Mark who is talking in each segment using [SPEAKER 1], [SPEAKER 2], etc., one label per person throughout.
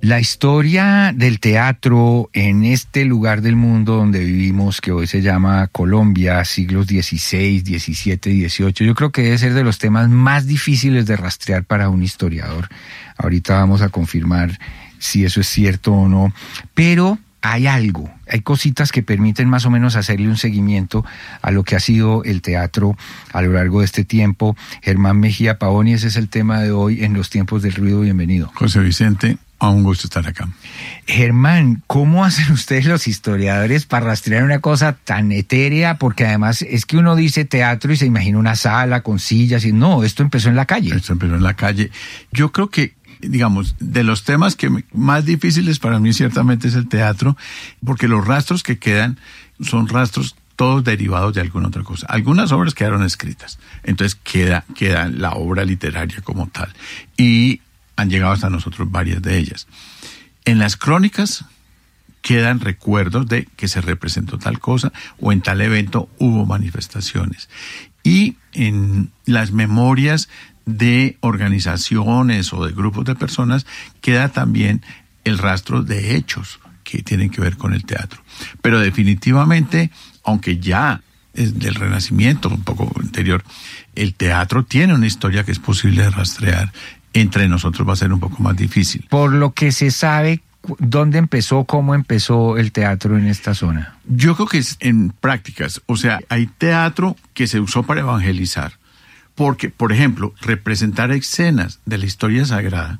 [SPEAKER 1] La historia del teatro en este lugar del mundo donde vivimos, que hoy se llama Colombia, siglos XVI, XVII y XVIII, yo creo que debe ser de los temas más difíciles de rastrear para un historiador. Ahorita vamos a confirmar si eso es cierto o no, pero hay cositas que permiten más o menos hacerle un seguimiento a lo que ha sido el teatro a lo largo de este tiempo. Germán Mejía Pavoni, ese es el tema de hoy en Los Tiempos del Ruido. Bienvenido.
[SPEAKER 2] José Vicente, un gusto estar acá.
[SPEAKER 1] Germán, ¿cómo hacen ustedes los historiadores para rastrear una cosa tan etérea? Porque además es que uno dice teatro y se imagina una sala con sillas y no, esto empezó en la calle.
[SPEAKER 2] Esto empezó en la calle. Yo creo que, digamos, de los temas que más difíciles para mí ciertamente es el teatro, porque los rastros que quedan son rastros todos derivados de alguna otra cosa. Algunas obras quedaron escritas, entonces queda la obra literaria como tal, y han llegado hasta nosotros varias de ellas. En las crónicas quedan recuerdos de que se representó tal cosa o en tal evento hubo manifestaciones. Y en las memorias de organizaciones o de grupos de personas queda también el rastro de hechos que tienen que ver con el teatro. Pero definitivamente, aunque ya es del Renacimiento, un poco anterior, el teatro tiene una historia que es posible de rastrear. Entre nosotros va a ser un poco más difícil.
[SPEAKER 1] Por lo que se sabe, ¿dónde empezó, cómo empezó el teatro en esta zona?
[SPEAKER 2] Yo creo que es en prácticas. O sea, hay teatro que se usó para evangelizar. Porque, por ejemplo, representar escenas de la historia sagrada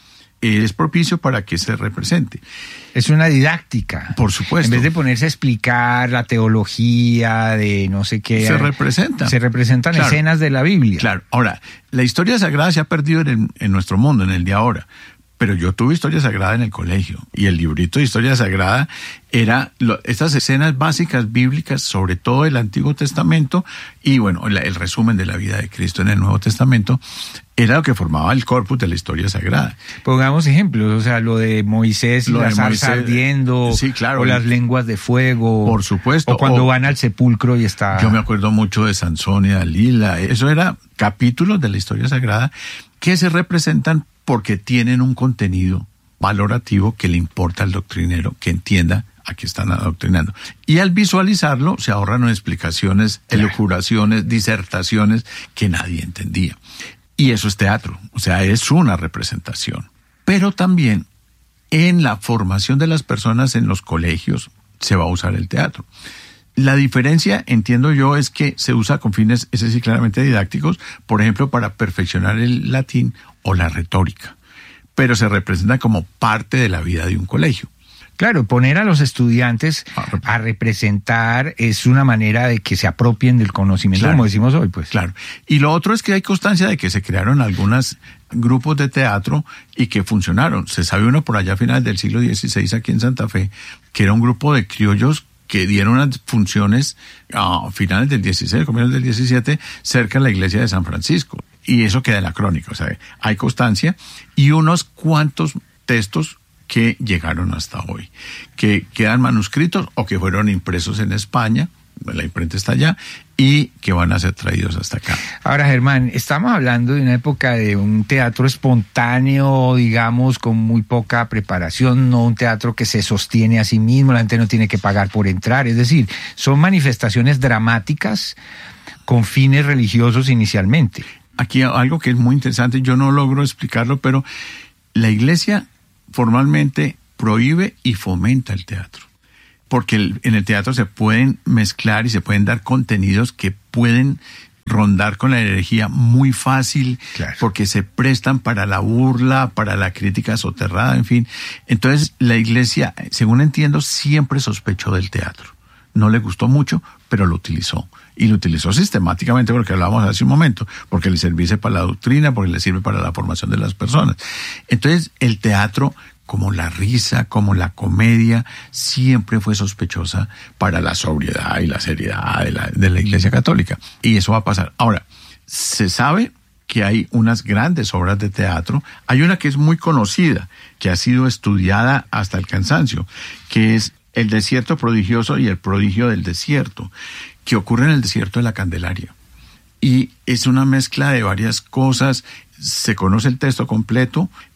[SPEAKER 2] es propicio para que se represente.
[SPEAKER 1] Es una didáctica.
[SPEAKER 2] Por supuesto.
[SPEAKER 1] En vez de ponerse a explicar la teología de no sé qué.
[SPEAKER 2] Se representan.
[SPEAKER 1] Se representan, claro, escenas de la Biblia.
[SPEAKER 2] Claro. Ahora, la historia sagrada se ha perdido en nuestro mundo, en el de ahora. Pero yo tuve historia sagrada en el colegio y el librito de historia sagrada era estas escenas básicas bíblicas, sobre todo del Antiguo Testamento y bueno, el resumen de la vida de Cristo en el Nuevo Testamento, era lo que formaba el corpus de la historia sagrada.
[SPEAKER 1] Pongamos ejemplos, o sea, lo de Moisés y la zarza ardiendo,
[SPEAKER 2] sí, claro,
[SPEAKER 1] o las lenguas de fuego.
[SPEAKER 2] Por supuesto.
[SPEAKER 1] O cuando van al sepulcro y está...
[SPEAKER 2] Yo me acuerdo mucho de Sansón y Dalila. Eso era capítulos de la historia sagrada que se representan porque tienen un contenido valorativo que le importa al doctrinero, que entienda a qué están adoctrinando. Y al visualizarlo se ahorran explicaciones, elucubraciones, disertaciones que nadie entendía. Y eso es teatro, o sea, es una representación. Pero también en la formación de las personas en los colegios se va a usar el teatro. La diferencia, entiendo yo, es que se usa con fines, ese sí, claramente didácticos, por ejemplo, para perfeccionar el latín o la retórica, pero se representa como parte de la vida de un colegio.
[SPEAKER 1] Claro, poner a los estudiantes a representar es una manera de que se apropien del conocimiento, claro, como decimos hoy, pues.
[SPEAKER 2] Claro. Y lo otro es que hay constancia de que se crearon algunos grupos de teatro y que funcionaron. Se sabe uno por allá a finales del siglo XVI aquí en Santa Fe, que era un grupo de criollos que dieron unas funciones a finales del XVI, comienzos del XVII, cerca de la iglesia de San Francisco. Y eso queda en la crónica, o sea, hay constancia y unos cuantos textos que llegaron hasta hoy, que quedan manuscritos o que fueron impresos en España, la imprenta está allá, y que van a ser traídos hasta acá.
[SPEAKER 1] Ahora, Germán, estamos hablando de una época de un teatro espontáneo, digamos, con muy poca preparación, no un teatro que se sostiene a sí mismo, la gente no tiene que pagar por entrar, es decir, son manifestaciones dramáticas con fines religiosos inicialmente.
[SPEAKER 2] Aquí algo que es muy interesante, yo no logro explicarlo, pero la Iglesia formalmente prohíbe y fomenta el teatro. Porque en el teatro se pueden mezclar y se pueden dar contenidos que pueden rondar con la herejía muy fácil, claro, porque se prestan para la burla, para la crítica soterrada, en fin. Entonces la Iglesia, según entiendo, siempre sospechó del teatro. No le gustó mucho, pero lo utilizó. Y lo utilizó sistemáticamente, porque hablábamos hace un momento, porque le sirve para la doctrina, porque le sirve para la formación de las personas. Entonces, el teatro, como la risa, como la comedia, siempre fue sospechosa para la sobriedad y la seriedad de la Iglesia Católica. Y eso va a pasar. Ahora, se sabe que hay unas grandes obras de teatro. Hay una que es muy conocida, que ha sido estudiada hasta el cansancio, que es El desierto prodigioso y el prodigio del desierto, que ocurre en el desierto de la Candelaria. Y es una mezcla de varias cosas. Se conoce el texto completo,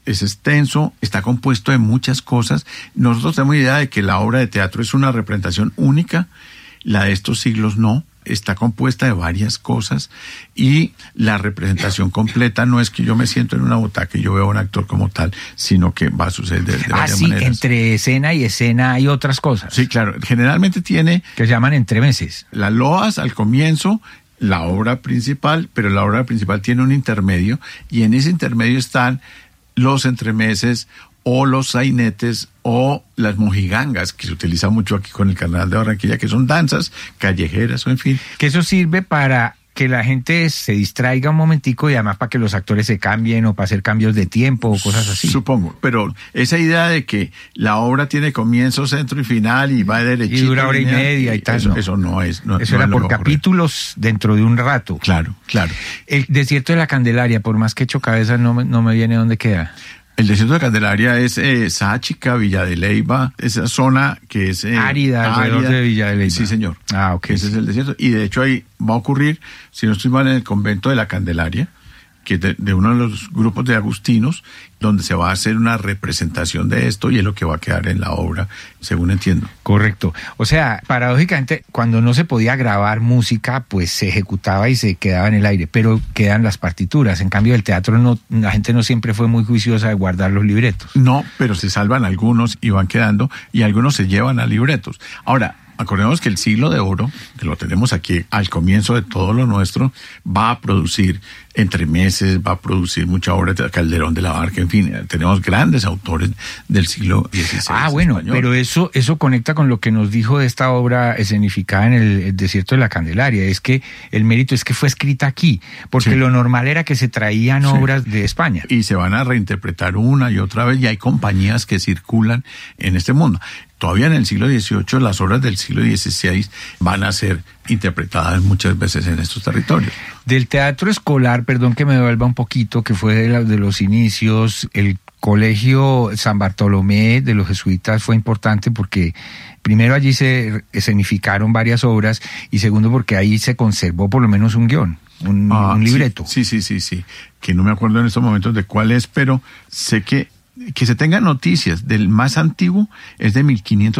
[SPEAKER 2] es extenso, está compuesto de muchas cosas. Nosotros tenemos idea de que la obra de teatro es una representación única, la de estos siglos no. Está compuesta de varias cosas y la representación completa no es que yo me siento en una butaca y yo veo a un actor como tal, sino que va a suceder de varias maneras.
[SPEAKER 1] Entre escena y escena hay otras cosas.
[SPEAKER 2] Sí, claro. Generalmente tiene...
[SPEAKER 1] que se llaman entremeses.
[SPEAKER 2] Las loas al comienzo, la obra principal, pero la obra principal tiene un intermedio y en ese intermedio están los entremeses o los sainetes o las mojigangas, que se utiliza mucho aquí con el Carnaval de Barranquilla, que son danzas callejeras o en fin.
[SPEAKER 1] Que eso sirve para que la gente se distraiga un momentico y además para que los actores se cambien o para hacer cambios de tiempo o cosas así.
[SPEAKER 2] Supongo, pero esa idea de que la obra tiene comienzo, centro y final y va derechito.
[SPEAKER 1] Y dura hora y media y tal.
[SPEAKER 2] Eso no es.
[SPEAKER 1] Eso era por capítulos dentro de un rato.
[SPEAKER 2] Claro.
[SPEAKER 1] El Desierto de la Candelaria, por más que he hecho cabeza, no me viene dónde queda.
[SPEAKER 2] El desierto de Candelaria es Sáchica, Villa de Leyva, esa zona que es
[SPEAKER 1] árida alrededor de Villa de Leyva.
[SPEAKER 2] Sí, señor.
[SPEAKER 1] Ok.
[SPEAKER 2] Ese es el desierto. Y de hecho ahí va a ocurrir, si no estoy mal, en el convento de la Candelaria, que es de uno de los grupos de agustinos, donde se va a hacer una representación de esto y es lo que va a quedar en la obra, según entiendo.
[SPEAKER 1] Correcto. O sea, paradójicamente, cuando no se podía grabar música, pues se ejecutaba y se quedaba en el aire, pero quedan las partituras. En cambio, el teatro no, la gente no siempre fue muy juiciosa de guardar los libretos.
[SPEAKER 2] No, pero se salvan algunos y van quedando, y algunos se llevan a libretos. Ahora, acordemos que el siglo de oro, que lo tenemos aquí al comienzo de todo lo nuestro, va a producir entremeses, va a producir mucha obra de Calderón de la Barca, en fin, tenemos grandes autores del siglo XVI.
[SPEAKER 1] Bueno,
[SPEAKER 2] español.
[SPEAKER 1] pero eso conecta con lo que nos dijo de esta obra escenificada en el Desierto de la Candelaria, es que el mérito es que fue escrita aquí, porque lo normal era que se traían obras de España.
[SPEAKER 2] Y se van a reinterpretar una y otra vez, y hay compañías que circulan en este mundo. Todavía en el siglo XVIII las obras del siglo XVI van a ser interpretadas muchas veces en estos territorios.
[SPEAKER 1] Del teatro escolar, perdón que me devuelva un poquito, que fue de los inicios, el Colegio San Bartolomé de los jesuitas fue importante porque primero allí se escenificaron varias obras y segundo porque ahí se conservó por lo menos un guión, un libreto.
[SPEAKER 2] Sí, que no me acuerdo en estos momentos de cuál es, pero sé que se tengan noticias del más antiguo es de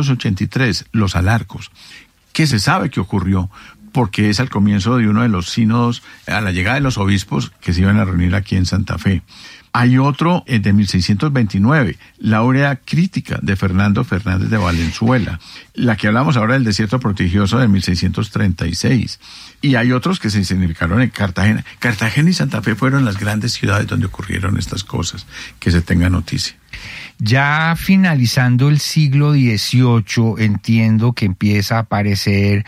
[SPEAKER 2] 1583, Los Alarcos, que se sabe que ocurrió porque es al comienzo de uno de los sínodos, a la llegada de los obispos que se iban a reunir aquí en Santa Fe. Hay otro de 1629, la Aurea Crítica de Fernando Fernández de Valenzuela, la que hablamos ahora del Desierto Prodigioso de 1636. Y hay otros que se significaron en Cartagena. Cartagena y Santa Fe fueron las grandes ciudades donde ocurrieron estas cosas, que se tenga noticia.
[SPEAKER 1] Ya finalizando el siglo XVIII, entiendo que empieza a aparecer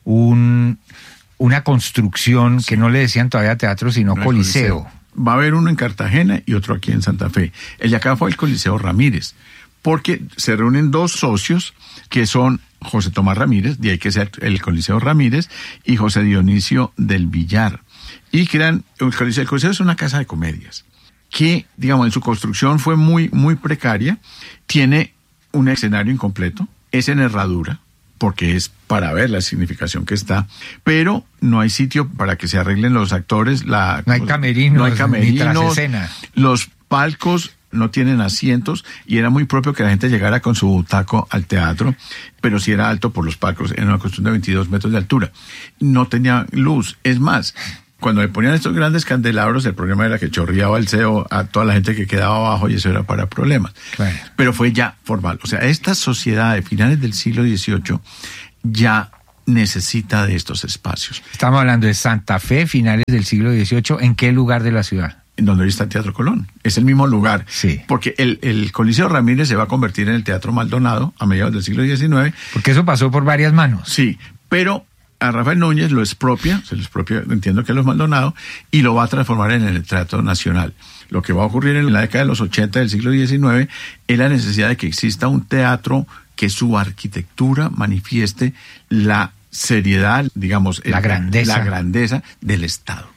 [SPEAKER 1] una construcción que no le decían todavía teatro, sino Coliseo.
[SPEAKER 2] Va a haber uno en Cartagena y otro aquí en Santa Fe. El de acá fue el Coliseo Ramírez, porque se reúnen dos socios que son José Tomás Ramírez, de ahí que sea el Coliseo Ramírez, y José Dionisio del Villar. Y crean, el Coliseo es una casa de comedias, que, digamos, en su construcción fue muy, muy precaria, tiene un escenario incompleto, es en herradura, porque es para ver la significación que está, pero no hay sitio para que se arreglen los actores, no hay camerinos, ni trasescena. Los palcos no tienen asientos y era muy propio que la gente llegara con su butaco al teatro, pero sí era alto por los palcos, era una cuestión de 22 metros de altura. No tenía luz, es más, cuando le ponían estos grandes candelabros, el problema era que chorreaba el CO a toda la gente que quedaba abajo y eso era para problemas. Claro. Pero fue ya formal. O sea, esta sociedad de finales del siglo XVIII ya necesita de estos espacios.
[SPEAKER 1] Estamos hablando de Santa Fe, finales del siglo XVIII. ¿En qué lugar de la ciudad?
[SPEAKER 2] En donde hoy está el Teatro Colón. Es el mismo lugar.
[SPEAKER 1] Sí.
[SPEAKER 2] Porque el Coliseo Ramírez se va a convertir en el Teatro Maldonado a mediados del siglo XIX.
[SPEAKER 1] Porque eso pasó por varias manos.
[SPEAKER 2] Sí, pero a Rafael Núñez se lo expropia, entiendo que los Maldonado, y lo va a transformar en el Teatro Nacional. Lo que va a ocurrir en la década de los 80 del siglo XIX es la necesidad de que exista un teatro que su arquitectura manifieste la seriedad, digamos,
[SPEAKER 1] la grandeza
[SPEAKER 2] del Estado.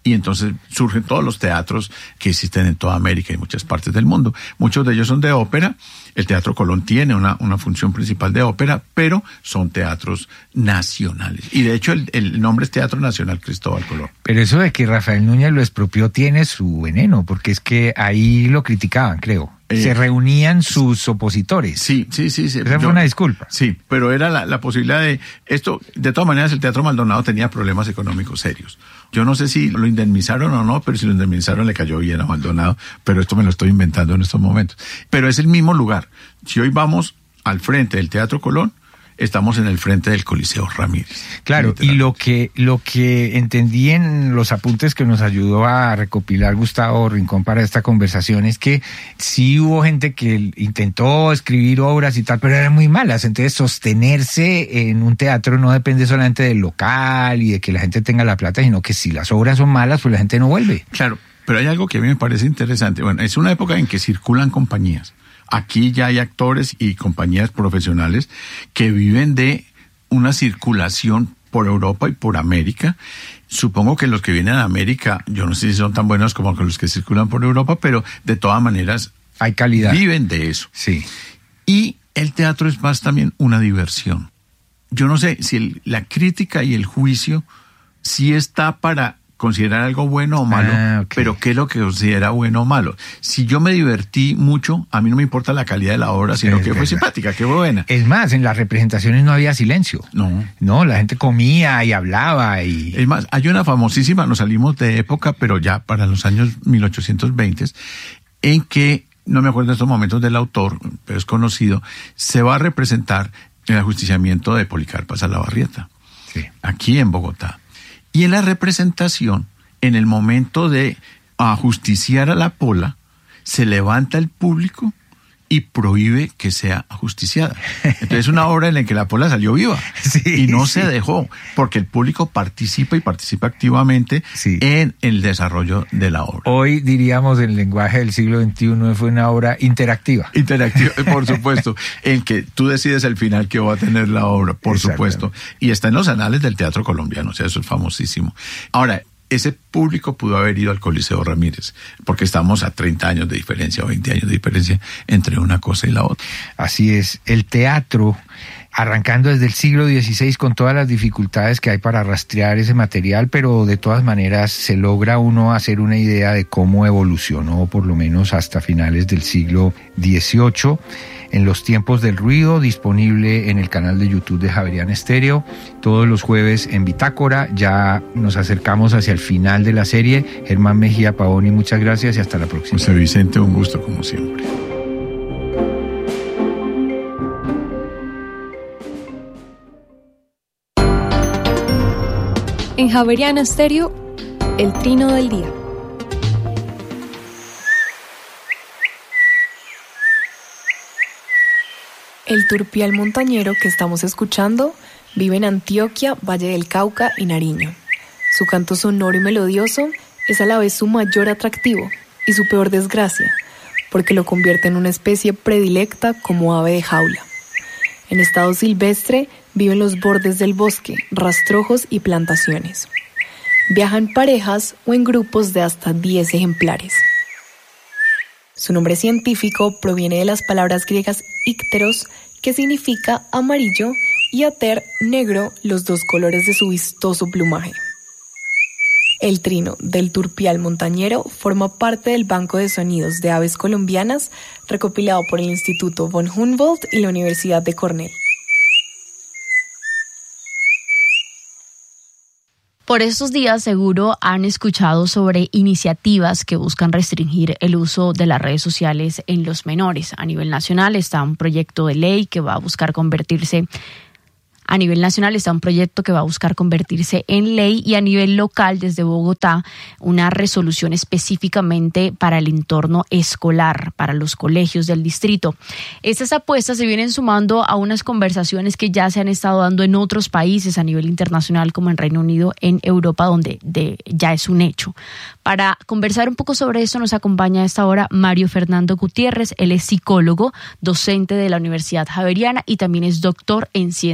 [SPEAKER 2] Y entonces surgen todos los teatros que existen en toda América y muchas partes del mundo. Muchos de ellos son de ópera. El Teatro Colón tiene una función principal de ópera, pero son teatros nacionales. Y de hecho el nombre es Teatro Nacional Cristóbal Colón.
[SPEAKER 1] Pero eso de que Rafael Núñez lo expropió tiene su veneno, porque es que ahí lo criticaban, creo. Se reunían sus opositores.
[SPEAKER 2] Sí.
[SPEAKER 1] Esa fue una disculpa.
[SPEAKER 2] Sí, pero era la posibilidad de esto. De todas maneras, el Teatro Maldonado tenía problemas económicos serios. Yo no sé si lo indemnizaron o no, pero si lo indemnizaron le cayó bien a Maldonado, pero esto me lo estoy inventando en estos momentos. Pero es el mismo lugar. Si hoy vamos al frente del Teatro Colón, estamos en el frente del Coliseo Ramírez.
[SPEAKER 1] Claro, y lo que entendí en los apuntes que nos ayudó a recopilar Gustavo Rincón para esta conversación es que sí hubo gente que intentó escribir obras y tal, pero eran muy malas. Entonces sostenerse en un teatro no depende solamente del local y de que la gente tenga la plata, sino que si las obras son malas, pues la gente no vuelve.
[SPEAKER 2] Claro, pero hay algo que a mí me parece interesante. Bueno, es una época en que circulan compañías. Aquí ya hay actores y compañías profesionales que viven de una circulación por Europa y por América. Supongo que los que vienen a América, yo no sé si son tan buenos como los que circulan por Europa, pero de todas maneras
[SPEAKER 1] hay calidad.
[SPEAKER 2] Viven de eso.
[SPEAKER 1] Sí.
[SPEAKER 2] Y el teatro es más también una diversión. Yo no sé si la crítica y el juicio sí está para considerar algo bueno o malo, okay. Pero ¿qué es lo que considera bueno o malo? Si yo me divertí mucho, a mí no me importa la calidad de la obra, sino que fue simpática, que fue buena.
[SPEAKER 1] Es más, en las representaciones no había silencio. No, la gente comía y hablaba.
[SPEAKER 2] Es más, hay una famosísima, nos salimos de época, pero ya para los años 1820, en que, no me acuerdo en estos momentos del autor, pero es conocido, se va a representar el ajusticiamiento de Policarpa Salabarrieta, sí. Aquí en Bogotá. Y en la representación, en el momento de ajusticiar a la Pola, se levanta el público y prohíbe que sea ajusticiada. Entonces es una obra en la que la Pola salió viva y no se dejó, porque el público participa activamente en el desarrollo de la obra.
[SPEAKER 1] Hoy diríamos en el lenguaje del siglo XXI fue una obra interactiva.
[SPEAKER 2] Interactiva, por supuesto, en que tú decides el final que va a tener la obra, por supuesto. Y está en los anales del teatro colombiano, o sea, eso es famosísimo. Ahora, ese público pudo haber ido al Coliseo Ramírez, porque estamos a 30 años de diferencia o 20 años de diferencia entre una cosa y la otra.
[SPEAKER 1] Así es, el teatro, arrancando desde el siglo XVI con todas las dificultades que hay para rastrear ese material, pero de todas maneras se logra uno hacer una idea de cómo evolucionó, por lo menos hasta finales del siglo XVIII. En los tiempos del ruido, disponible en el canal de YouTube de Javeriana Estéreo, todos los jueves en Bitácora. Ya nos acercamos hacia el final de la serie. Germán Mejía Pavoni, muchas gracias y hasta la próxima.
[SPEAKER 2] José Vicente, un gusto como siempre.
[SPEAKER 3] En Javeriana Estéreo, el trino del día. El turpial montañero que estamos escuchando vive en Antioquia, Valle del Cauca y Nariño. Su canto sonoro y melodioso es a la vez su mayor atractivo y su peor desgracia, porque lo convierte en una especie predilecta como ave de jaula. En estado silvestre vive en los bordes del bosque, rastrojos y plantaciones. Viaja en parejas o en grupos de hasta 10 ejemplares. Su nombre científico proviene de las palabras griegas ícteros, que significa amarillo, y ater, negro, los dos colores de su vistoso plumaje. El trino del turpial montañero forma parte del Banco de Sonidos de Aves Colombianas, recopilado por el Instituto von Humboldt y la Universidad de Cornell.
[SPEAKER 4] Por estos días seguro han escuchado sobre iniciativas que buscan restringir el uso de las redes sociales en los menores. A nivel nacional está un proyecto de ley que va a buscar convertirse en ley, y a nivel local, desde Bogotá, una resolución específicamente para el entorno escolar, para los colegios del distrito. Estas apuestas se vienen sumando a unas conversaciones que ya se han estado dando en otros países a nivel internacional, como en Reino Unido, en Europa, donde ya es un hecho. Para conversar un poco sobre esto nos acompaña a esta hora Mario Fernando Gutiérrez. Él es psicólogo, docente de la Universidad Javeriana y también es doctor en Ciencias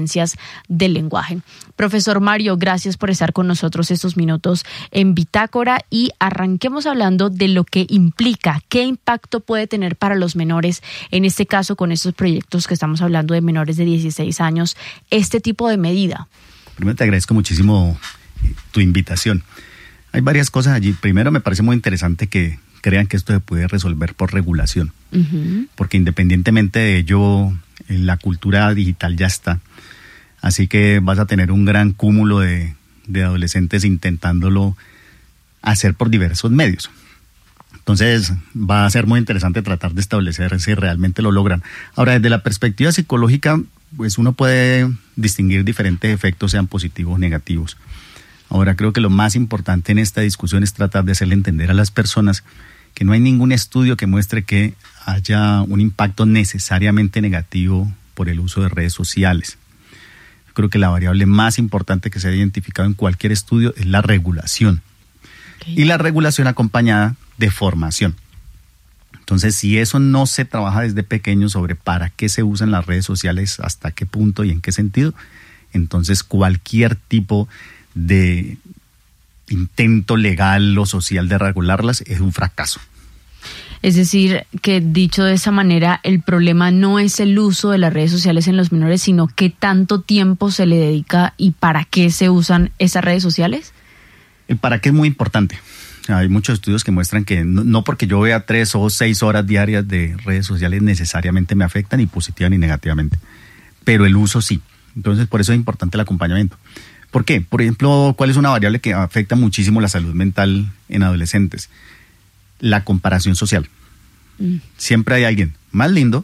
[SPEAKER 4] del lenguaje. Profesor Mario, gracias por estar con nosotros estos minutos en Bitácora y arranquemos hablando de lo que implica, qué impacto puede tener para los menores, en este caso con estos proyectos que estamos hablando de menores de 16 años, este tipo de medida.
[SPEAKER 5] Primero te agradezco muchísimo tu invitación. Hay varias cosas allí. Primero, me parece muy interesante que crean que esto se puede resolver por regulación, porque independientemente de ello, la cultura digital ya está. Así que vas a tener un gran cúmulo de adolescentes intentándolo hacer por diversos medios. Entonces, va a ser muy interesante tratar de establecer si realmente lo logran. Ahora, desde la perspectiva psicológica, pues uno puede distinguir diferentes efectos, sean positivos o negativos. Ahora, creo que lo más importante en esta discusión es tratar de hacerle entender a las personas que no hay ningún estudio que muestre que haya un impacto necesariamente negativo por el uso de redes sociales. Yo creo que la variable más importante que se ha identificado en cualquier estudio es la regulación. Y la regulación acompañada de formación. Entonces, si eso no se trabaja desde pequeño sobre para qué se usan las redes sociales, hasta qué punto y en qué sentido, entonces cualquier tipo de intento legal o social de regularlas es un fracaso.
[SPEAKER 4] Es decir, que dicho de esa manera, el problema no es el uso de las redes sociales en los menores, sino qué tanto tiempo se le dedica y para qué se usan esas redes sociales.
[SPEAKER 5] El para qué es muy importante. O sea, hay muchos estudios que muestran que no porque yo vea 3 o 6 horas diarias de redes sociales necesariamente me afectan ni positiva ni negativamente, pero el uso sí. Entonces, por eso es importante el acompañamiento. ¿Por qué? Por ejemplo, ¿cuál es una variable que afecta muchísimo la salud mental en adolescentes? La comparación social. Siempre hay alguien más lindo,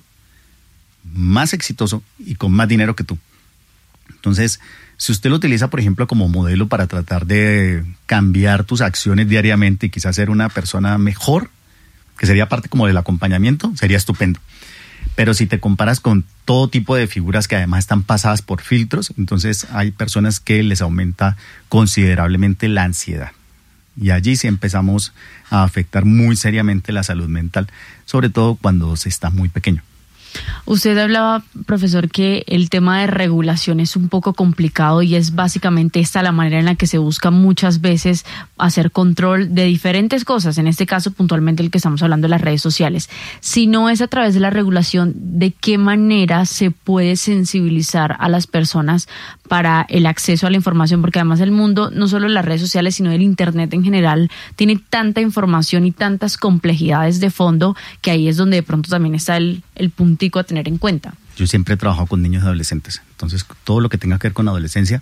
[SPEAKER 5] más exitoso y con más dinero que tú. Entonces, si usted lo utiliza, por ejemplo, como modelo para tratar de cambiar tus acciones diariamente y quizás ser una persona mejor, que sería parte como del acompañamiento, sería estupendo. Pero si te comparas con todo tipo de figuras que además están pasadas por filtros, entonces hay personas que les aumenta considerablemente la ansiedad. Y allí sí empezamos a afectar muy seriamente la salud mental, sobre todo cuando se está muy pequeño.
[SPEAKER 4] Usted hablaba, profesor, que el tema de regulación es un poco complicado y es básicamente esta la manera en la que se busca muchas veces hacer control de diferentes cosas, en este caso puntualmente el que estamos hablando de las redes sociales. Si no es a través de la regulación, ¿de qué manera se puede sensibilizar a las personas para el acceso a la información? Porque además el mundo, no solo las redes sociales, sino el internet en general, tiene tanta información y tantas complejidades de fondo que ahí es donde de pronto también está el puntico a tener en cuenta.
[SPEAKER 5] Yo siempre he trabajado con niños y adolescentes, entonces todo lo que tenga que ver con adolescencia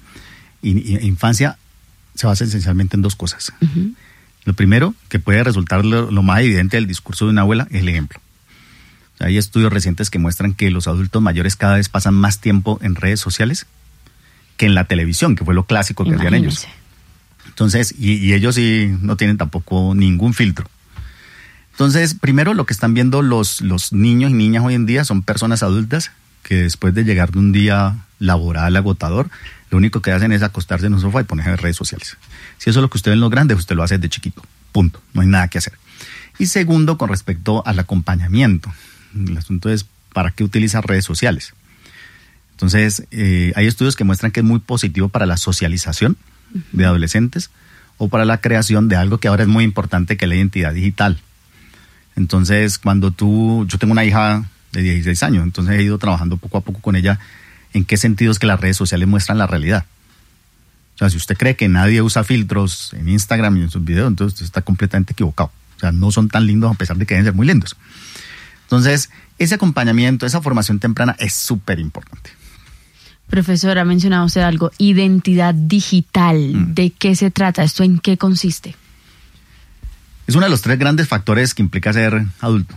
[SPEAKER 5] e infancia se basa esencialmente en 2 cosas. Lo primero, que puede resultar lo más evidente del discurso de una abuela, es el ejemplo. O sea, hay estudios recientes que muestran que los adultos mayores cada vez pasan más tiempo en redes sociales que en la televisión, que fue lo clásico que hacían ellos. Entonces, y ellos sí no tienen tampoco ningún filtro. Entonces, primero lo que están viendo los niños y niñas hoy en día son personas adultas que después de llegar de un día laboral agotador, lo único que hacen es acostarse en un sofá y ponerse en redes sociales. Si eso es lo que usted ve en los grandes, usted lo hace desde chiquito. Punto. No hay nada que hacer. Y segundo, con respecto al acompañamiento. El asunto es, ¿para qué utilizar redes sociales? Entonces, hay estudios que muestran que es muy positivo para la socialización de adolescentes o para la creación de algo que ahora es muy importante, que es la identidad digital. Entonces, yo tengo una hija de 16 años, entonces he ido trabajando poco a poco con ella en qué sentido es que las redes sociales muestran la realidad. O sea, si usted cree que nadie usa filtros en Instagram y en sus videos, entonces usted está completamente equivocado. O sea, no son tan lindos a pesar de que deben ser muy lindos. Entonces, ese acompañamiento, esa formación temprana es súper importante.
[SPEAKER 4] Profesor, ha mencionado usted algo, identidad digital. ¿De qué se trata? ¿Esto en qué consiste?
[SPEAKER 5] Es uno de los 3 grandes factores que implica ser adulto.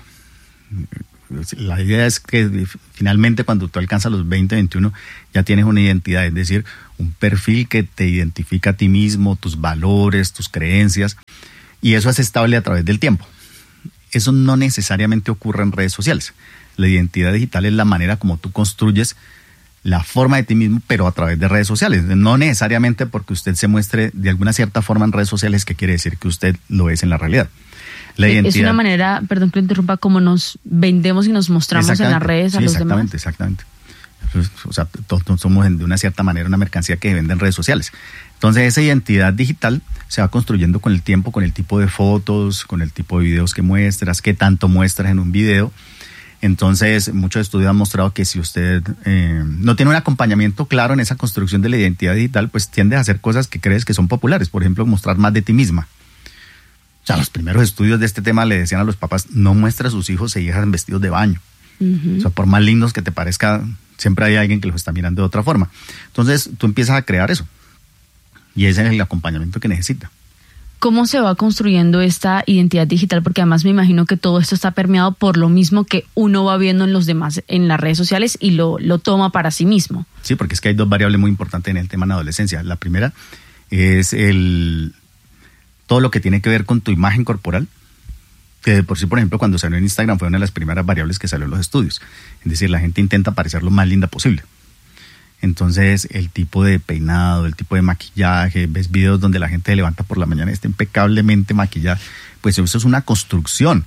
[SPEAKER 5] La idea es que finalmente cuando tú alcanzas los 20, 21, ya tienes una identidad, es decir, un perfil que te identifica a ti mismo, tus valores, tus creencias, y eso es estable a través del tiempo. Eso no necesariamente ocurre en redes sociales. La identidad digital es la manera como tú construyes la forma de ti mismo, pero a través de redes sociales. No necesariamente porque usted se muestre de alguna cierta forma en redes sociales, que quiere decir que usted lo es en la realidad. La identidad, es una manera,
[SPEAKER 4] perdón que lo interrumpa, como nos vendemos y nos mostramos en las redes a los demás.
[SPEAKER 5] Exactamente. O sea, todos somos de una cierta manera una mercancía que vende en redes sociales. Entonces esa identidad digital se va construyendo con el tiempo, con el tipo de fotos, con el tipo de videos que muestras, qué tanto muestras en un video. Entonces muchos estudios han mostrado que si usted no tiene un acompañamiento claro en esa construcción de la identidad digital, pues tiende a hacer cosas que crees que son populares. Por ejemplo, mostrar más de ti misma. O sea, los primeros estudios de este tema le decían a los papás, no muestre a sus hijos e hijas vestidos de baño. O sea, por más lindos que te parezca, siempre hay alguien que los está mirando de otra forma. Entonces tú empiezas a crear eso. Y ese es el acompañamiento que necesita.
[SPEAKER 4] ¿Cómo se va construyendo esta identidad digital? Porque además me imagino que todo esto está permeado por lo mismo que uno va viendo en los demás en las redes sociales y lo toma para sí mismo.
[SPEAKER 5] Sí, porque es que hay dos variables muy importantes en el tema de la adolescencia. La primera es todo lo que tiene que ver con tu imagen corporal, que de por sí, por ejemplo, cuando salió en Instagram fue una de las primeras variables que salió en los estudios. Es decir, la gente intenta parecer lo más linda posible. Entonces, el tipo de peinado, el tipo de maquillaje, ves videos donde la gente se levanta por la mañana y está impecablemente maquillada, pues eso es una construcción.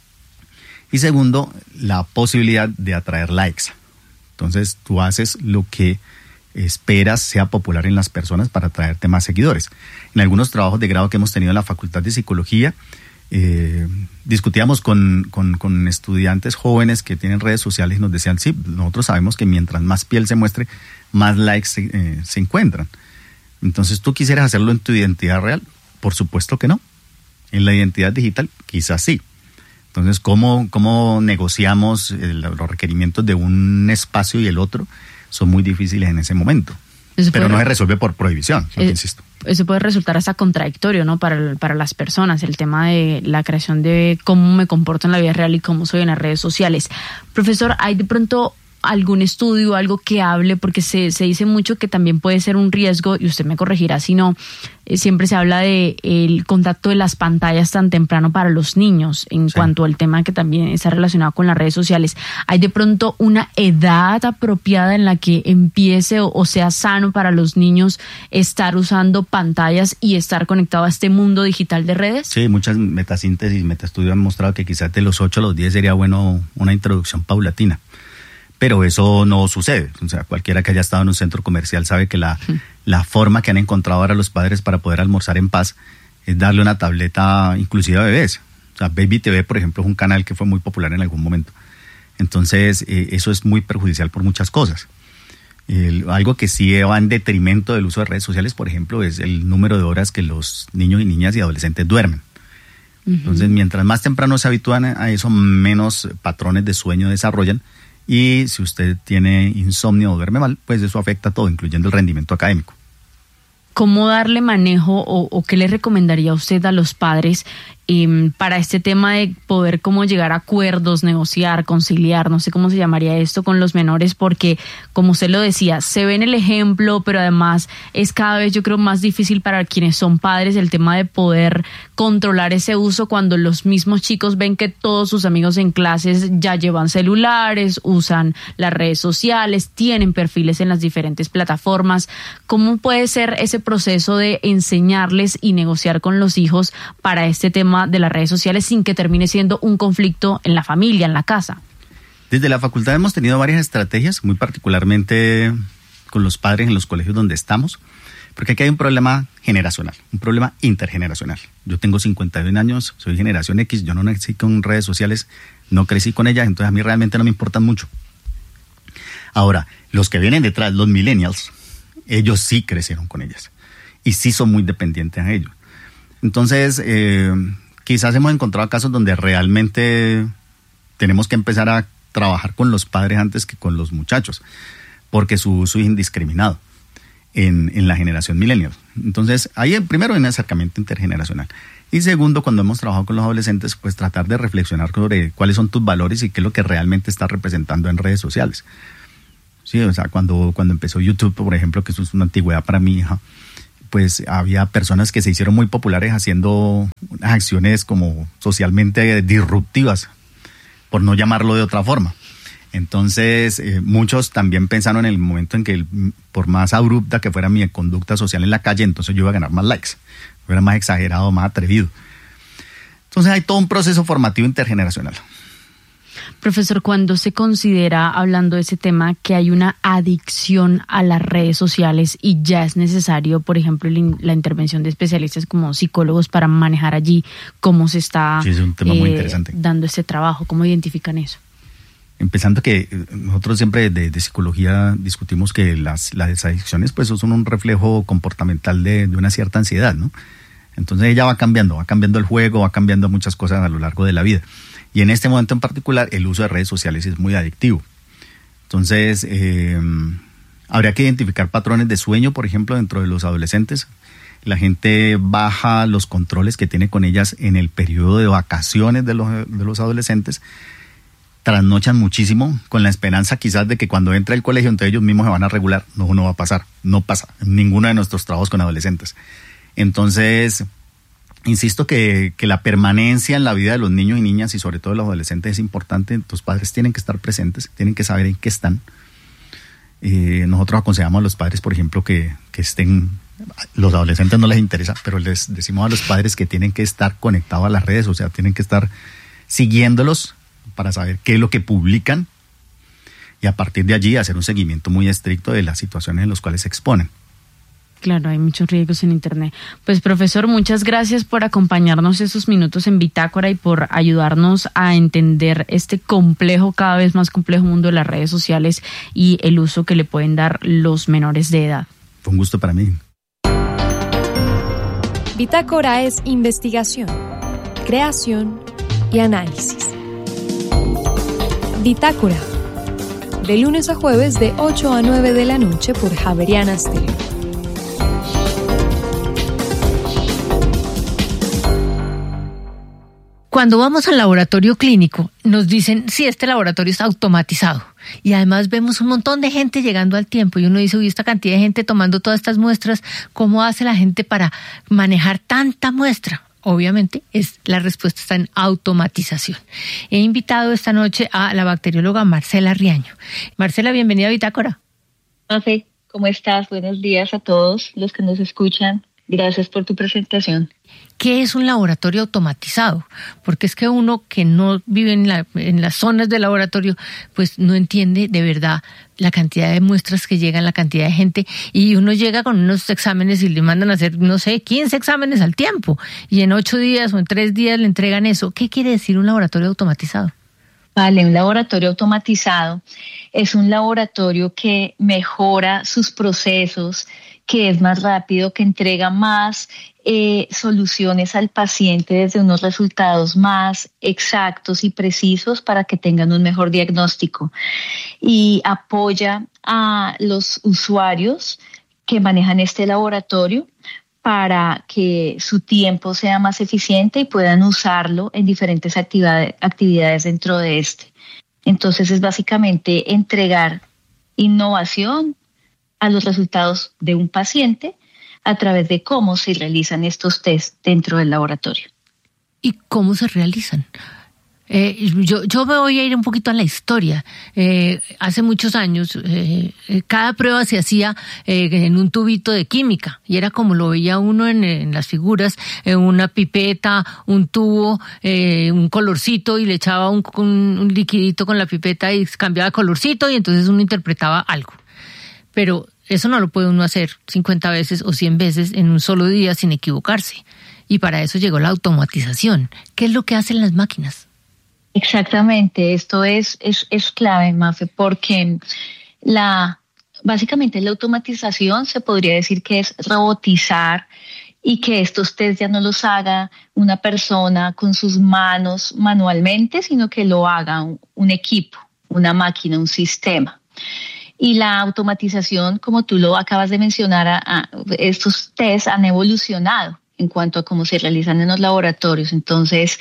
[SPEAKER 5] Y segundo, la posibilidad de atraer likes. Entonces, tú haces lo que esperas sea popular en las personas para atraerte más seguidores. En algunos trabajos de grado que hemos tenido en la Facultad de Psicología, discutíamos con estudiantes jóvenes que tienen redes sociales y nos decían, sí, nosotros sabemos que mientras más piel se muestre, más likes se encuentran. Entonces, ¿tú quisieras hacerlo en tu identidad real? Por supuesto que no. En la identidad digital, quizás sí. Entonces, ¿cómo negociamos los requerimientos de un espacio y el otro? Son muy difíciles en ese momento. Pero no se resuelve por prohibición, insisto.
[SPEAKER 4] Eso puede resultar hasta contradictorio, ¿no? Para las personas, el tema de la creación de cómo me comporto en la vida real y cómo soy en las redes sociales. Profesor, ¿hay de pronto algún estudio, algo que hable? Porque se dice mucho que también puede ser un riesgo, y usted me corregirá si no, siempre se habla de el contacto de las pantallas tan temprano para los niños, en cuanto al tema que también está relacionado con las redes sociales. ¿Hay de pronto una edad apropiada en la que empiece o sea sano para los niños estar usando pantallas y estar conectado a este mundo digital de redes?
[SPEAKER 5] Sí, muchas metasíntesis, metaestudios han mostrado que quizás de los 8 a los 10 sería bueno una introducción paulatina. Pero eso no sucede. O sea, cualquiera que haya estado en un centro comercial sabe que la forma que han encontrado ahora los padres para poder almorzar en paz es darle una tableta inclusive a bebés. O sea, Baby TV, por ejemplo, es un canal que fue muy popular en algún momento. Entonces, eso es muy perjudicial por muchas cosas. Algo que sí va en detrimento del uso de redes sociales, por ejemplo, es el número de horas que los niños y niñas y adolescentes duermen. Entonces, mientras más temprano se habitúan a eso, menos patrones de sueño desarrollan. Y si usted tiene insomnio o duerme mal, pues eso afecta todo, incluyendo el rendimiento académico.
[SPEAKER 4] ¿Cómo darle manejo o qué le recomendaría a usted a los padres para este tema de poder cómo llegar a acuerdos, negociar, conciliar, no sé cómo se llamaría esto con los menores? Porque, como usted lo decía, se ve en el ejemplo, pero además es cada vez, yo creo, más difícil para quienes son padres el tema de poder controlar ese uso cuando los mismos chicos ven que todos sus amigos en clases ya llevan celulares, usan las redes sociales, tienen perfiles en las diferentes plataformas. ¿Cómo puede ser ese proceso de enseñarles y negociar con los hijos para este tema de las redes sociales sin que termine siendo un conflicto en la familia, en la casa?
[SPEAKER 5] Desde la facultad hemos tenido varias estrategias, muy particularmente con los padres en los colegios donde estamos, porque aquí hay un problema generacional, un problema intergeneracional. Yo tengo 51 años, soy generación X, yo no nací con redes sociales, no crecí con ellas, entonces a mí realmente no me importan mucho. Ahora, los que vienen detrás, los millennials, ellos sí crecieron con ellas y sí son muy dependientes a ellos. Entonces, quizás hemos encontrado casos donde realmente tenemos que empezar a trabajar con los padres antes que con los muchachos, porque su uso es indiscriminado en la generación millennial. Entonces, ahí primero hay un acercamiento intergeneracional. Y segundo, cuando hemos trabajado con los adolescentes, pues tratar de reflexionar sobre cuáles son tus valores y qué es lo que realmente estás representando en redes sociales. Sí, o sea, cuando empezó YouTube, por ejemplo, que eso es una antigüedad para mi hija, pues había personas que se hicieron muy populares haciendo unas acciones como socialmente disruptivas, por no llamarlo de otra forma. Entonces, muchos también pensaron en el momento en que, por más abrupta que fuera mi conducta social en la calle, entonces yo iba a ganar más likes. Yo era más exagerado, más atrevido. Entonces hay todo un proceso formativo intergeneracional.
[SPEAKER 4] Profesor, ¿cuándo se considera, hablando de ese tema, que hay una adicción a las redes sociales y ya es necesario, por ejemplo, la intervención de especialistas como psicólogos para manejar allí cómo se está
[SPEAKER 5] es un tema muy interesante.
[SPEAKER 4] Dando este trabajo? ¿Cómo identifican eso?
[SPEAKER 5] Empezando que nosotros siempre de psicología discutimos que las adicciones pues son un reflejo comportamental de una cierta ansiedad, ¿no? Entonces ella va cambiando el juego, va cambiando muchas cosas a lo largo de la vida. Y en este momento en particular el uso de redes sociales es muy adictivo. Entonces habría que identificar patrones de sueño, por ejemplo, dentro de los adolescentes. La gente baja los controles que tiene con ellas en el periodo de vacaciones de los adolescentes. Trasnochan muchísimo con la esperanza quizás de que cuando entra el colegio entre ellos mismos se van a regular. No va a pasar, no pasa en ninguno de nuestros trabajos con adolescentes. Entonces, insisto que la permanencia en la vida de los niños y niñas y sobre todo de los adolescentes es importante. Tus padres tienen que estar presentes, tienen que saber en qué están. Nosotros aconsejamos a los padres, por ejemplo, que estén, los adolescentes no les interesa, pero les decimos a los padres que tienen que estar conectados a las redes, o sea, tienen que estar siguiéndolos para saber qué es lo que publican y a partir de allí hacer un seguimiento muy estricto de las situaciones en las cuales se exponen.
[SPEAKER 4] Claro, hay muchos riesgos en Internet. Pues, profesor, muchas gracias por acompañarnos estos minutos en Bitácora y por ayudarnos a entender este complejo, cada vez más complejo mundo de las redes sociales y el uso que le pueden dar los menores de edad.
[SPEAKER 5] Fue un gusto para mí.
[SPEAKER 3] Bitácora es investigación, creación y análisis. Bitácora, de lunes a jueves de 8 a 9 de la noche por Javeriana Stereo.
[SPEAKER 6] Cuando vamos al laboratorio clínico, nos dicen, sí, este laboratorio está automatizado. Y además vemos un montón de gente llegando al tiempo. Y uno dice, uy, esta cantidad de gente tomando todas estas muestras, ¿cómo hace la gente para manejar tanta muestra? Obviamente, la respuesta está en automatización. He invitado esta noche a la bacterióloga Marcela Riaño. Marcela, bienvenida a Bitácora.
[SPEAKER 7] Mafe, ¿cómo estás? Buenos días a todos los que nos escuchan. Gracias por tu presentación.
[SPEAKER 6] ¿Qué es un laboratorio automatizado? Porque es que uno que no vive en las zonas del laboratorio, pues no entiende de verdad la cantidad de muestras que llegan, la cantidad de gente, y uno llega con unos exámenes y le mandan a hacer, 15 exámenes al tiempo, y en 8 días o en 3 días le entregan eso. ¿Qué quiere decir un laboratorio automatizado?
[SPEAKER 7] Vale, un laboratorio automatizado es un laboratorio que mejora sus procesos, que es más rápido, que entrega más soluciones al paciente desde unos resultados más exactos y precisos para que tengan un mejor diagnóstico, y apoya a los usuarios que manejan este laboratorio para que su tiempo sea más eficiente y puedan usarlo en diferentes actividades dentro de este. Entonces es básicamente entregar innovación a los resultados de un paciente a través de cómo se realizan estos test dentro del laboratorio.
[SPEAKER 6] ¿Y cómo se realizan? Yo me voy a ir un poquito a la historia. Hace muchos años, cada prueba se hacía en un tubito de química, y era como lo veía uno en las figuras, una pipeta, un tubo, un colorcito, y le echaba un liquidito con la pipeta y cambiaba de colorcito, y entonces uno interpretaba algo. Pero eso no lo puede uno hacer 50 veces o 100 veces en un solo día sin equivocarse. Y para eso llegó la automatización. ¿Qué es lo que hacen las máquinas?
[SPEAKER 7] Exactamente, esto es clave, Mafe, porque básicamente la automatización se podría decir que es robotizar, y que estos test ya no los haga una persona con sus manos manualmente, sino que lo haga un equipo, una máquina, un sistema. Y la automatización, como tú lo acabas de mencionar, estos tests han evolucionado en cuanto a cómo se realizan en los laboratorios. Entonces,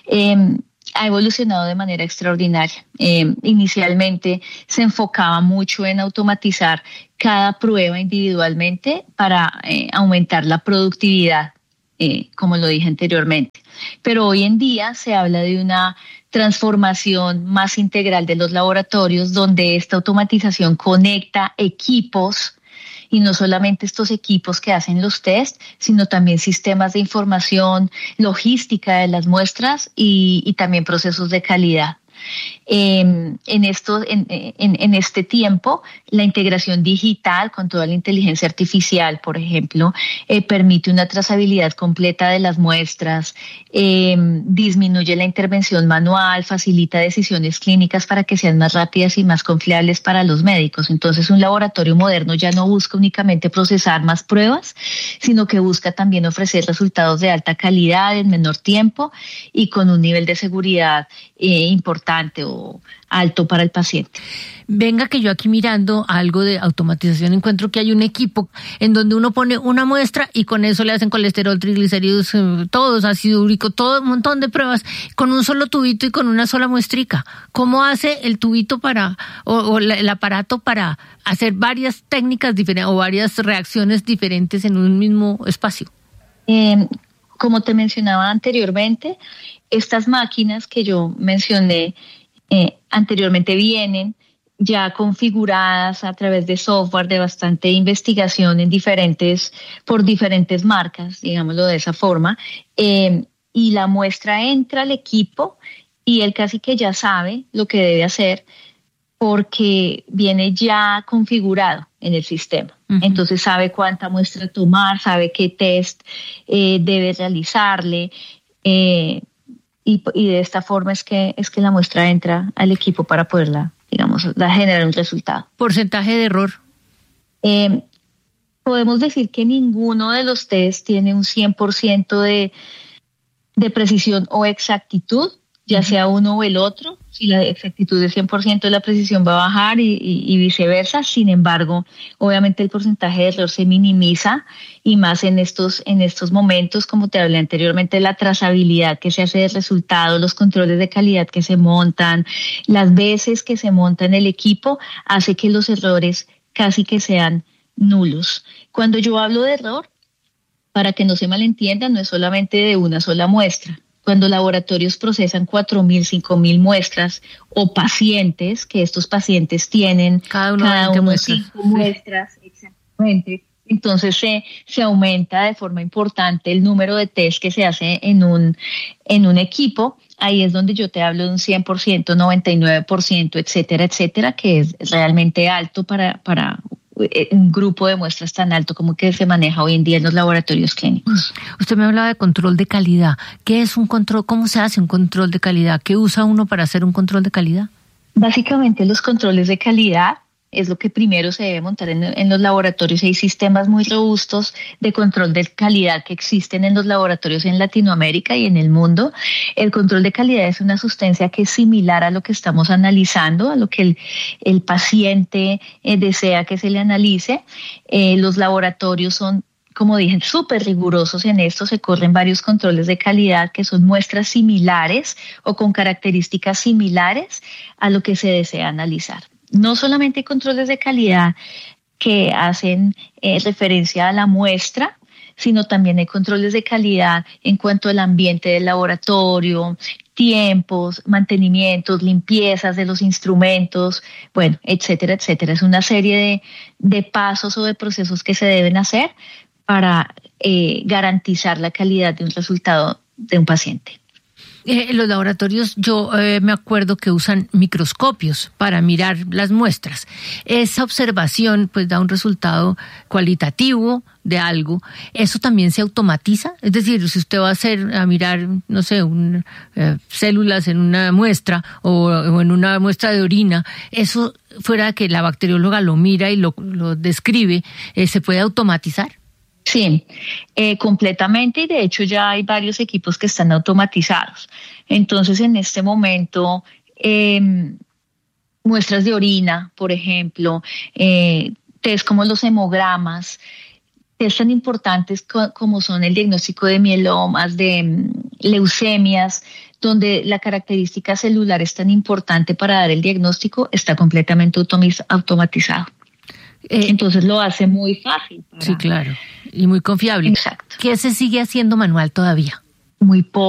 [SPEAKER 7] ha evolucionado de manera extraordinaria. Inicialmente se enfocaba mucho en automatizar cada prueba individualmente para aumentar la productividad, como lo dije anteriormente. Pero hoy en día se habla de una transformación más integral de los laboratorios, donde esta automatización conecta equipos, y no solamente estos equipos que hacen los test, sino también sistemas de información, logística de las muestras y también procesos de calidad. En este tiempo, la integración digital con toda la inteligencia artificial, por ejemplo, permite una trazabilidad completa de las muestras, disminuye la intervención manual, facilita decisiones clínicas para que sean más rápidas y más confiables para los médicos. Entonces, un laboratorio moderno ya no busca únicamente procesar más pruebas, sino que busca también ofrecer resultados de alta calidad en menor tiempo y con un nivel de seguridad importante o alto para el paciente.
[SPEAKER 6] Venga, que yo aquí mirando algo de automatización encuentro que hay un equipo en donde uno pone una muestra y con eso le hacen colesterol, triglicéridos, todos, ácido úrico, todo un montón de pruebas con un solo tubito y con una sola muestrica. ¿Cómo hace el tubito el aparato para hacer varias técnicas diferentes o varias reacciones diferentes en un mismo espacio?
[SPEAKER 7] Como te mencionaba anteriormente, estas máquinas que yo mencioné anteriormente vienen ya configuradas a través de software de bastante investigación por diferentes marcas, digámoslo de esa forma, y la muestra entra al equipo y él casi que ya sabe lo que debe hacer porque viene ya configurado en el sistema. Uh-huh. Entonces sabe cuánta muestra tomar, sabe qué test debe realizarle, y de esta forma es que la muestra entra al equipo para poderla, generar un resultado.
[SPEAKER 6] ¿Porcentaje de error?
[SPEAKER 7] Podemos decir que ninguno de los test tiene un 100% de precisión o exactitud, ya sea uno o el otro. Si la exactitud es 100%, la precisión va a bajar y viceversa. Sin embargo, obviamente el porcentaje de error se minimiza y más en estos momentos, como te hablé anteriormente, la trazabilidad que se hace del resultado, los controles de calidad que se montan, las veces que se monta en el equipo, hace que los errores casi que sean nulos. Cuando yo hablo de error, para que no se malentienda, no es solamente de una sola muestra. Cuando laboratorios procesan 4.000, 5.000 muestras o pacientes, que estos pacientes tienen
[SPEAKER 6] cada uno
[SPEAKER 7] 5 muestras, exactamente, entonces se aumenta de forma importante el número de test que se hace en un equipo. Ahí es donde yo te hablo de un 100%, 99%, etcétera, etcétera, que es realmente alto para un grupo de muestras tan alto como que se maneja hoy en día en los laboratorios clínicos.
[SPEAKER 6] Usted me hablaba de control de calidad. ¿Qué es un control? ¿Cómo se hace un control de calidad? ¿Qué usa uno para hacer un control de calidad?
[SPEAKER 7] Básicamente los controles de calidad es lo que primero se debe montar en los laboratorios. Hay sistemas muy robustos de control de calidad que existen en los laboratorios en Latinoamérica y en el mundo. El control de calidad es una sustancia que es similar a lo que estamos analizando, a lo que el paciente desea que se le analice. Los laboratorios son, como dije, súper rigurosos en esto. Se corren varios controles de calidad que son muestras similares o con características similares a lo que se desea analizar. No solamente hay controles de calidad que hacen referencia a la muestra, sino también hay controles de calidad en cuanto al ambiente del laboratorio, tiempos, mantenimientos, limpiezas de los instrumentos, bueno, etcétera, etcétera. Es una serie de pasos o de procesos que se deben hacer para garantizar la calidad de un resultado de un paciente.
[SPEAKER 6] Los laboratorios, yo me acuerdo que usan microscopios para mirar las muestras. Esa observación pues da un resultado cualitativo de algo. ¿Eso también se automatiza? Es decir, si usted va a mirar, no sé, células en una muestra o en una muestra de orina, eso fuera de que la bacterióloga lo mira y lo describe, ¿se puede automatizar?
[SPEAKER 7] Sí, completamente, y de hecho ya hay varios equipos que están automatizados. Entonces, en este momento, muestras de orina, por ejemplo, test como los hemogramas, test tan importantes como son el diagnóstico de mielomas, de leucemias, donde la característica celular es tan importante para dar el diagnóstico, está completamente automatizado. Entonces lo hace muy fácil.
[SPEAKER 6] Sí, claro, y muy confiable.
[SPEAKER 7] Exacto.
[SPEAKER 6] ¿Qué se sigue haciendo manual todavía?
[SPEAKER 7] Muy poco.